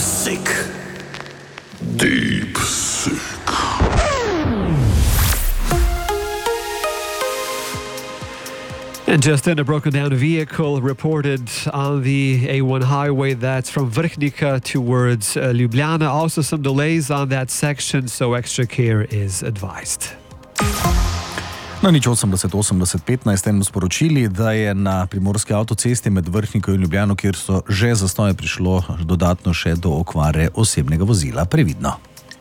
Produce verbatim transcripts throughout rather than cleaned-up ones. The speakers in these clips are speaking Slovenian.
sick. Deep sick. And just then, a broken down vehicle reported on the A one highway that's from Vrhnika towards uh, Ljubljana. Also some delays on that section, so extra care is advised. Na nič osemdeset osemdeset petnajst smo sporočili, da je na primorski avtocesti med Vrhniko in Ljubljano, kjer so že zastoje, prišlo dodatno še do okvare osebnega vozila. Previdno.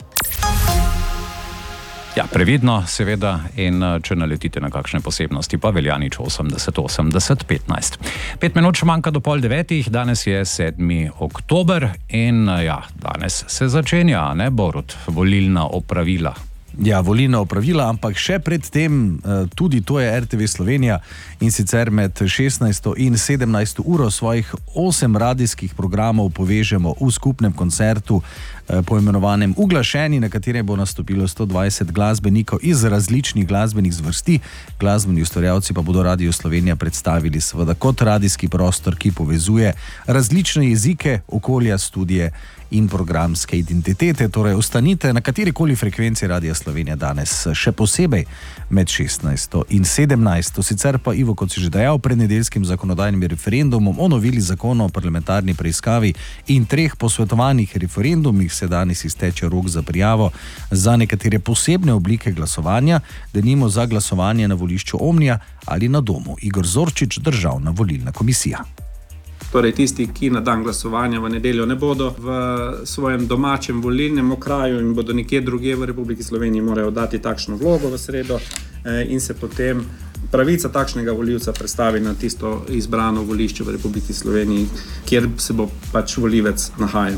Ja, previdno, seveda, in če naletite na kakšne posebnosti, pa velja nič osemdeset osemdeset petnajst. Pet minut še manjka do pol devetih, danes je sedmi oktober in ja, danes se začenja, ne, Borut, volilna opravila. Ja, volilna opravila, ampak še pred tem tudi to je R T V Slovenija in sicer med šestnajsto in sedemnajsto uro svojih osem radijskih programov povežemo v skupnem koncertu poimenovanem Uglašeni, na katerem bo nastopilo sto dvajset glasbenikov iz različnih glasbenih zvrsti. Glasbeni ustvarjalci pa bodo Radio Slovenija predstavili seveda kot radijski prostor, ki povezuje različne jezike, okolja, studije in programske identitete. Torej, ostanite na katerikoli frekvenci Radia Slovenija danes, še posebej med šestnajsto in sedemnajsto. Sicer pa, Ivo, kot si že dejal, pred nedeljskim zakonodajnim referendumom o noveli zakona o parlamentarni preiskavi in treh posvetovanih referendumih se danes izteče rok za prijavo za nekatere posebne oblike glasovanja, denimo za glasovanje na volišču Omnija ali na domu. Igor Zorčič, Državna volilna komisija. Torej tisti, ki na dan glasovanja v nedeljo ne bodo v svojem domačem volilnem okraju in bodo nekje drugje v Republiki Sloveniji, morajo dati takšno vlogo v sredo in se potem pravica takšnega volivca predstavi na tisto izbrano volišče v Republiki Sloveniji, kjer se bo pač volivec nahajal.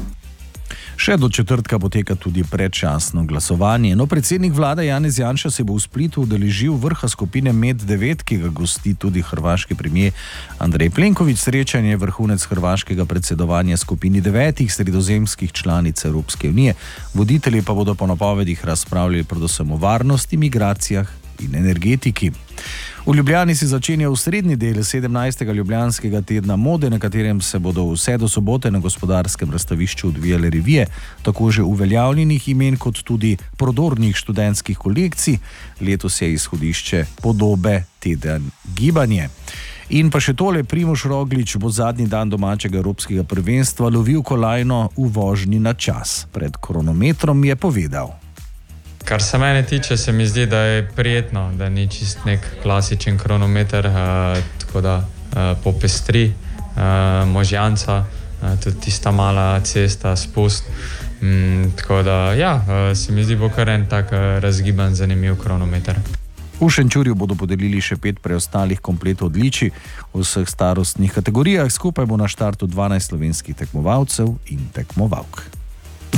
Še do četrtka poteka tudi predčasno glasovanje. No, predsednik vlade Janez Janša se bo v Splitu udeležil vrha skupine Med devet, ki ga gosti tudi hrvaški premier Andrej Plenković. Srečanje je vrhunec hrvaškega predsedovanja skupini devetih sredozemskih članic Evropske unije. Voditelji pa bodo po napovedih razpravljali predvsem o varnosti, migracijah in energetiki. V Ljubljani se začenja osrednji del sedemnajstega Ljubljanskega tedna mode, na katerem se bodo vse do sobote na Gospodarskem razstavišču odvijale revije, tako že uveljavljenih imen kot tudi prodornih študentskih kolekcij. Letos je izhodišče podobe Teden gibanje. In pa še tole, Primož Roglič bo zadnji dan domačega evropskega prvenstva lovil kolajno v vožnji na čas. Pred kronometrom je povedal: Kar se mene tiče, se mi zdi, da je prijetno, da ni čist nek klasičen kronometer, uh, tako da uh, popestri uh, možjanca, uh, tudi tista mala cesta, spust. Um, tako da, ja, uh, se mi zdi bo kar en tak uh, razgiban, zanimiv kronometer. V Šenčurju bodo podelili še pet preostalih kompletov odličij v vseh starostnih kategorijah. Skupaj bo na štartu dvanajst slovenskih tekmovalcev in tekmovalk.